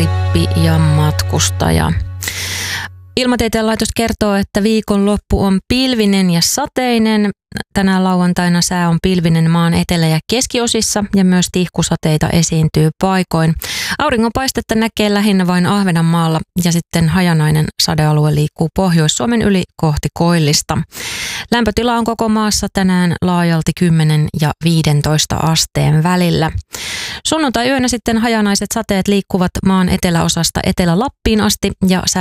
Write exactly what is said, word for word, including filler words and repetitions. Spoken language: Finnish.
Rippi ja matkustaja. Ilmatieteen laitos kertoo, että viikonloppu on pilvinen ja sateinen. Tänään lauantaina sää on pilvinen maan etelä- ja keskiosissa ja myös tihkusateita esiintyy paikoin. Auringonpaistetta näkee lähinnä vain Ahvenanmaalla ja sitten hajanainen sadealue liikkuu Pohjois-Suomen yli kohti koillista. Lämpötila on koko maassa tänään laajalti kymmenen ja viidentoista asteen välillä. Sunnuntai-yönä sitten hajanaiset sateet liikkuvat maan eteläosasta Etelä-Lappiin asti ja sää